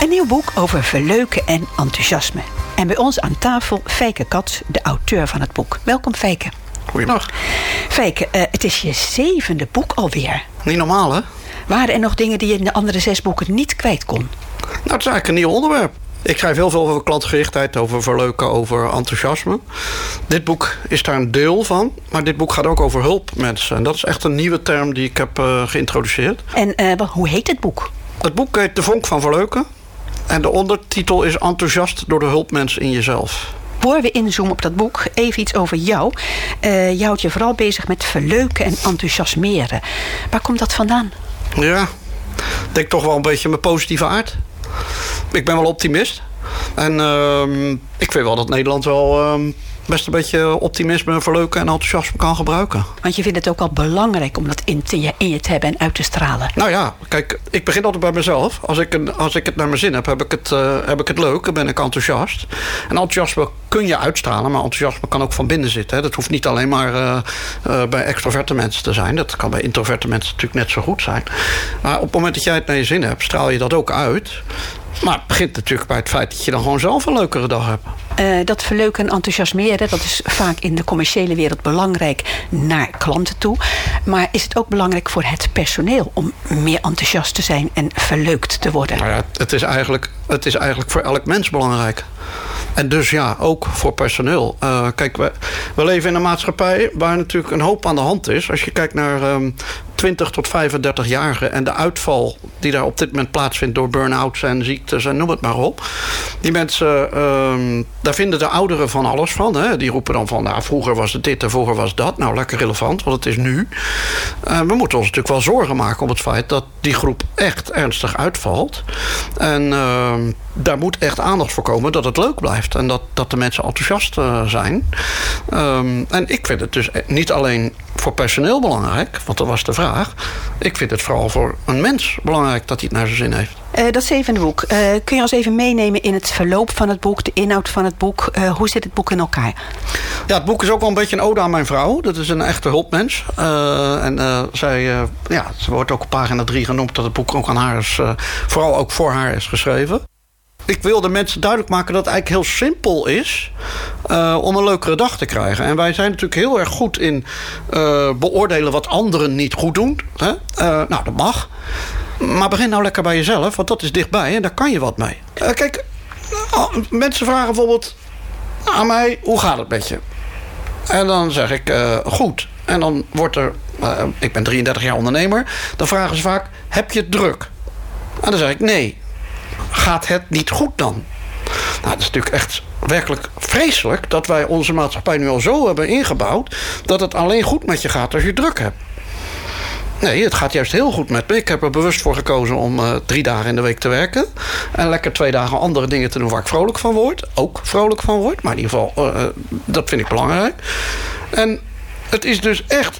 Een nieuw boek over verleuken en enthousiasme. En bij ons aan tafel Fijke Cats, de auteur van het boek. Welkom Fijke. Goedemiddag. Fijke, het is je 7e boek alweer. Niet normaal, hè? Waren er nog dingen die je in de andere 6 boeken niet kwijt kon? Nou, het is eigenlijk een nieuw onderwerp. Ik schrijf heel veel over klantgerichtheid, over verleuken, over enthousiasme. Dit boek is daar een deel van. Maar dit boek gaat ook over hulpmensen. En dat is echt een nieuwe term die ik heb geïntroduceerd. En hoe heet het boek? Het boek heet De Vonk van Verleuken. En de ondertitel is Enthousiast door de hulpmens in jezelf. Voor we inzoomen op dat boek, even iets over jou. Je houdt je vooral bezig met verleuken en enthousiasmeren. Waar komt dat vandaan? Ja, ik denk toch wel een beetje mijn positieve aard. Ik ben wel optimist. En ik vind wel dat Nederland wel best een beetje optimisme, verleuken en enthousiasme kan gebruiken. Want je vindt het ook wel belangrijk om dat in je te hebben en uit te stralen. Nou ja, kijk, ik begin altijd bij mezelf. Als ik het naar mijn zin heb, heb ik het leuk. Dan ben ik enthousiast. En enthousiasme kun je uitstralen, maar enthousiasme kan ook van binnen zitten. Hè. Dat hoeft niet alleen maar bij extroverte mensen te zijn. Dat kan bij introverte mensen natuurlijk net zo goed zijn. Maar op het moment dat jij het naar je zin hebt, straal je dat ook uit. Maar het begint natuurlijk bij het feit dat je dan gewoon zelf een leukere dag hebt. Dat verleuken en enthousiasmeren, dat is vaak in de commerciële wereld belangrijk naar klanten toe. Maar is het ook belangrijk voor het personeel om meer enthousiast te zijn en verleukt te worden? Nou ja, het is eigenlijk voor elk mens belangrijk. En dus ja, ook voor personeel. Kijk, we leven in een maatschappij waar natuurlijk een hoop aan de hand is. Als je kijkt naar 20 tot 35-jarigen en de uitval die daar op dit moment plaatsvindt door burn-outs en ziektes en noem het maar op. Die mensen, daar vinden de ouderen van alles van. Hè? Die roepen dan van, nou, vroeger was het dit en vroeger was dat. Nou, lekker relevant, want het is nu. We moeten ons natuurlijk wel zorgen maken op het feit dat die groep echt ernstig uitvalt. En daar moet echt aandacht voor komen dat het leuk blijft. En dat de mensen enthousiast zijn. En ik vind het dus niet alleen voor personeel belangrijk, want dat was de vraag. Ik vind het vooral voor een mens belangrijk dat hij het naar zijn zin heeft. Dat 7e boek. Kun je ons even meenemen in het verloop van het boek, de inhoud van het boek? Hoe zit het boek in elkaar? Ja, het boek is ook wel een beetje een ode aan mijn vrouw. Dat is een echte hulpmens. Ze wordt ook op pagina 3 genoemd dat het boek ook aan haar is, vooral ook voor haar is geschreven. Ik wilde mensen duidelijk maken dat het eigenlijk heel simpel is om een leukere dag te krijgen. En wij zijn natuurlijk heel erg goed in beoordelen wat anderen niet goed doen. Hè? Nou, dat mag. Maar begin nou lekker bij jezelf, want dat is dichtbij en daar kan je wat mee. Kijk, mensen vragen bijvoorbeeld aan mij, hoe gaat het met je? En dan zeg ik, goed. En dan wordt er, ik ben 33 jaar ondernemer, dan vragen ze vaak, heb je het druk? En dan zeg ik, nee. Gaat het niet goed dan? Nou, dat is natuurlijk echt werkelijk vreselijk dat wij onze maatschappij nu al zo hebben ingebouwd dat het alleen goed met je gaat als je druk hebt. Nee, het gaat juist heel goed met me. Ik heb er bewust voor gekozen om 3 dagen in de week te werken. En lekker 2 dagen andere dingen te doen waar ik vrolijk van word. Ook vrolijk van word. Maar in ieder geval, dat vind ik belangrijk. En het is dus echt